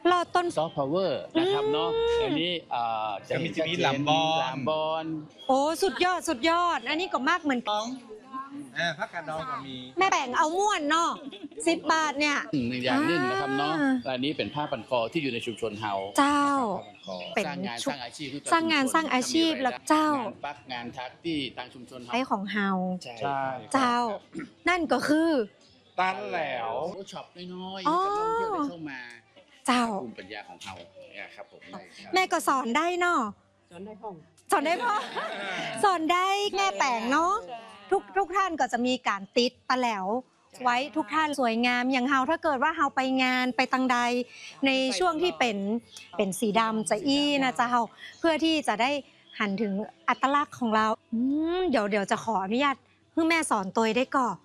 รอต้นซอฟต์พาวเวอร์นะครับเนาะอันนี้จะมีลำบอนโอ้สุดยอดสุดยอดอันนี้ก็มากเหมือนกันผักกาดดองก็มีแม่แบ่งเอาม่วนเนาะ10 บาทเนี่ยหนึ่งอย่างหนึ่งนะครับเนาะอันนี้เป็นผ้าพันคอที่อยู่ในชุมชนเฮาเจ้าสร้างงานสร้างอาชีพสร้างงานสร้างอาชีพแล้วเจ้างานปักงานทักที่ทางชุมชนเฮาไอ้ของเฮาใช่เจ้า นั่นก็คือตันแหลวเวิร์กช็อปน้อยๆอ๋อให้กับนักท่องเที่ยวได้เข้ามาเจ้าภูมิปัญญาของเฮาเนี่ยครับผมแม่ก็สอนได้เนาะสอนได้พ่อสอนได้แม่แปลงเนาะทุกท่านก็จะมีการติดตะแหลวไว้ทุกท่านสวยงามอย่างเฮาถ้าเกิดว่าเฮาไปงานไปตังใดในช่วงที่เป็นสีดำจะอี้นะเจ้าเพื่อที่จะได้หันถึงอัตลักษณ์ของเราเดี๋ยวจะขออนุญาตให้แม่สอนตัวได้ก่อน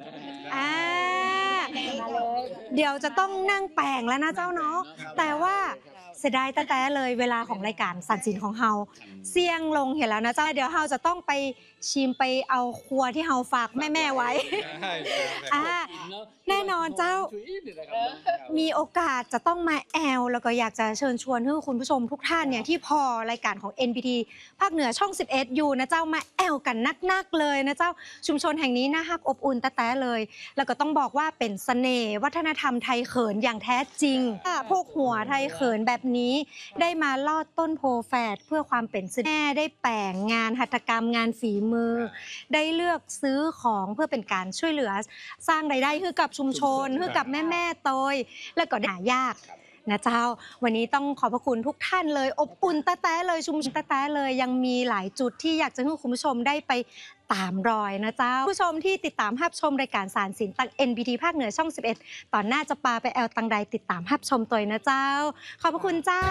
เดี๋ยวจะต้องนั่งแปลงแล้วนะเจ้าเนาะแต่ว่าเสียดายแต่เลยเวลาของรายการสันสินของเฮาเสี่ยงลงเห็นแล้วนะเจ้าเดี๋ยวเฮาจะต้องไปชิมไปเอาครัวที่เฮาฝากแม่ไว้แน่นอนเจ้ามีโอกาสจะต้องมาแอลแล้วก็อยากจะเชิญชวนให้คุณผู้ชมทุกท่านเนี่ยที่พอรายการของ NPT ภาคเหนือช่อง11อยู่นะเจ้ามาแอลกันนักๆเลยนะเจ้าชุมชนแห่งนี้น่าฮักอบอุ่นแต่เลยแล้วก็ต้องบอกว่าเป็นเสน่ห์วัฒนธรรมไทยเขินอย่างแท้จริงพวกหัวไทยเขินแบบนี้ได้มาลอดต้นโพแฝดเพื่อความเป็นแม่ได้แปลงงานหัตถกรรมงานฝีมือได้เลือกซื้อของเพื่อเป็นการช่วยเหลือสร้างรายได้ให้กับชุมชนให้กับแม่โตยแล้วก็หายากนะเจ้าวันนี้ต้องขอบพระคุณทุกท่านเลยอบอุ่นแต้เลยชุมชนแต้เลยยังมีหลายจุดที่อยากจะให้คุณผู้ชมได้ไปตามรอยนะเจ้าผู้ชมที่ติดตามรับชมรายการสารสินตัง NPT ภาคเหนือช่อง11ตอนหน้าจะปาไปแอลตังใดติดตามรับชมตัวนะเจ้าขอบพระคุณเจ้า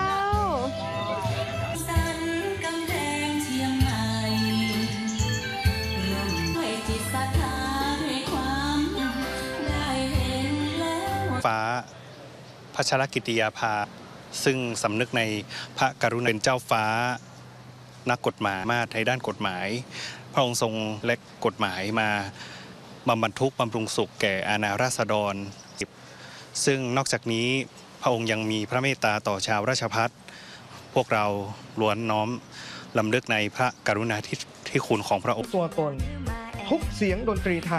ฟ้าพัชรกิติยาภาซึ่งสำนึกในพระกรุณาเป็นเจ้าฟ้านักกฎหมายมาในด้านกฎหมายพระองค์ทรงและกฎหมายมาบำบัดทุกข์บำรุงสุขแก่อาณาราษฎรซึ่งนอกจากนี้พระองค์ยังมีพระเมตตาต่อชาวราชภัฏพวกเราล้วนน้อมลำลึกในพระกรุณาธิคุณของพระองค์ตัวตนทุกเสียงดนตรีไทย